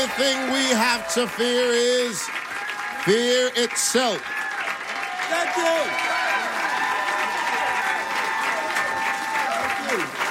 only thing we have to fear is fear itself. Thank you. Thank you.